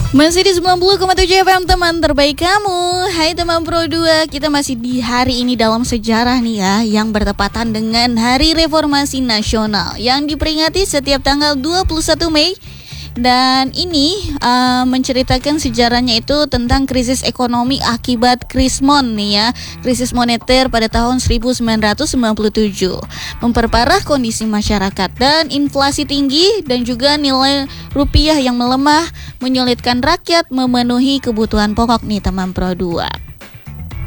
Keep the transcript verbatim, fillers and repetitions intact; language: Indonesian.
Masih di sembilan puluh koma tujuh F M, teman terbaik kamu. Hai teman Pro dua, kita masih di hari ini dalam sejarah nih ya, yang bertepatan dengan Hari Reformasi Nasional yang diperingati setiap tanggal dua puluh satu Mei. Dan ini uh, menceritakan sejarahnya itu tentang krisis ekonomi akibat Krismon nih ya, krisis moneter pada tahun seribu sembilan ratus sembilan puluh tujuh, memperparah kondisi masyarakat dan inflasi tinggi dan juga nilai rupiah yang melemah menyulitkan rakyat memenuhi kebutuhan pokok nih teman Pro dua.